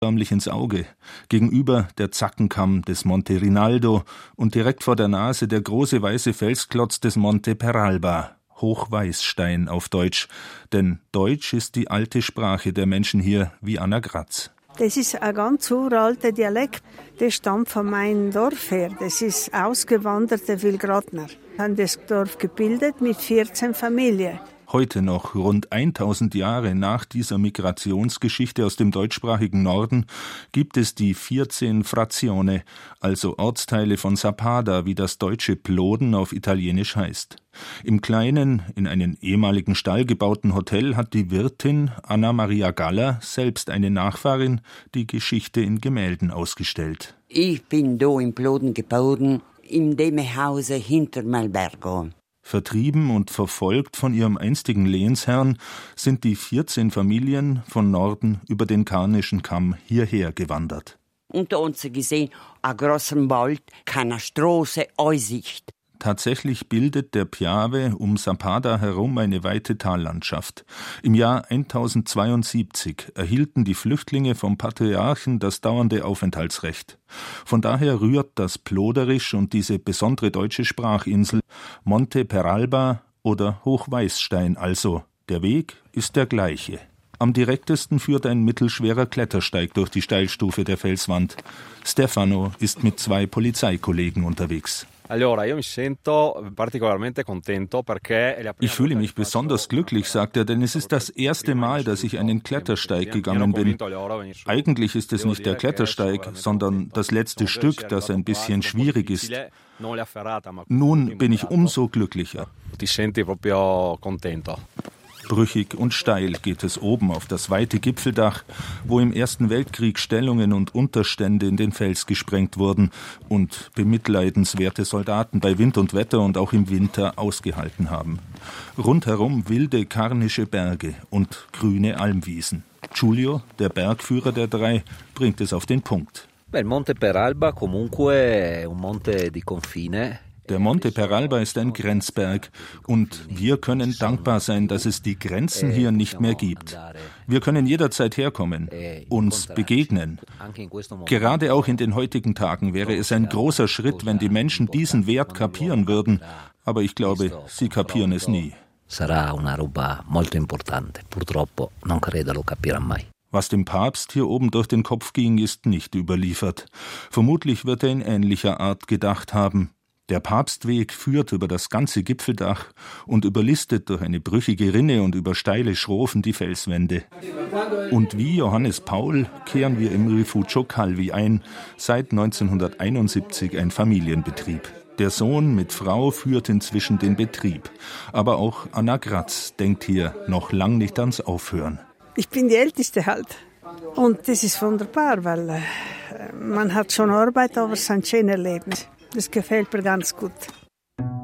förmlich ins Auge. Gegenüber der Zackenkamm des Monte Rinaldo und direkt vor der Nase der große weiße Felsklotz des Monte Peralba, Hochweißstein auf Deutsch. Denn Deutsch ist die alte Sprache der Menschen hier, wie Anna Gratz. Das ist ein ganz uralter Dialekt, der stammt von meinem Dorf her. Das ist ausgewanderte Wilgratner. Wir haben das Dorf gebildet mit 14 Familien. Heute noch, rund 1000 Jahre nach dieser Migrationsgeschichte aus dem deutschsprachigen Norden, gibt es die 14 Frazione, also Ortsteile von Sappada, wie das deutsche Ploden auf Italienisch heißt. Im kleinen, in einen ehemaligen Stall gebauten Hotel hat die Wirtin Anna Maria Galler, selbst eine Nachfahrin, die Geschichte in Gemälden ausgestellt. Ich bin da in Ploden geboren, in dem Hause hinter Malbergo. Vertrieben und verfolgt von ihrem einstigen Lehnsherrn sind die 14 Familien von Norden über den Karnischen Kamm hierher gewandert. Unter uns gesehen, ein großer Wald, keine Straße, Aussicht. Tatsächlich bildet der Piave um Sappada herum eine weite Tallandschaft. Im Jahr 1072 erhielten die Flüchtlinge vom Patriarchen das dauernde Aufenthaltsrecht. Von daher rührt das Ploderisch und diese besondere deutsche Sprachinsel Monte Peralba oder Hochweißstein also. Der Weg ist der gleiche. Am direktesten führt ein mittelschwerer Klettersteig durch die Steilstufe der Felswand. Stefano ist mit 2 Polizeikollegen unterwegs. Ich fühle mich besonders glücklich, sagt er, denn es ist das erste Mal, dass ich einen Klettersteig gegangen bin. Eigentlich ist es nicht der Klettersteig, sondern das letzte Stück, das ein bisschen schwierig ist. Nun bin ich umso glücklicher. Brüchig und steil geht es oben auf das weite Gipfeldach, wo im Ersten Weltkrieg Stellungen und Unterstände in den Fels gesprengt wurden und bemitleidenswerte Soldaten bei Wind und Wetter und auch im Winter ausgehalten haben. Rundherum wilde karnische Berge und grüne Almwiesen. Giulio, der Bergführer der 3, bringt es auf den Punkt. Il Monte Peralba comunque è un monte di confine. Der Monte Peralba ist ein Grenzberg und wir können dankbar sein, dass es die Grenzen hier nicht mehr gibt. Wir können jederzeit herkommen, uns begegnen. Gerade auch in den heutigen Tagen wäre es ein großer Schritt, wenn die Menschen diesen Wert kapieren würden, aber ich glaube, sie kapieren es nie. Sarà una roba molto importante. Purtroppo non credo lo capiranno mai. Was dem Papst hier oben durch den Kopf ging, ist nicht überliefert. Vermutlich wird er in ähnlicher Art gedacht haben. Der Papstweg führt über das ganze Gipfeldach und überlistet durch eine brüchige Rinne und über steile Schrofen die Felswände. Und wie Johannes Paul kehren wir im Rifugio Calvi ein, seit 1971 ein Familienbetrieb. Der Sohn mit Frau führt inzwischen den Betrieb. Aber auch Anna Gratz denkt hier noch lang nicht ans Aufhören. Ich bin die Älteste halt. Und das ist wunderbar, weil man hat schon Arbeit, aber es ist ein schöner Leben. Das gefällt mir ganz gut.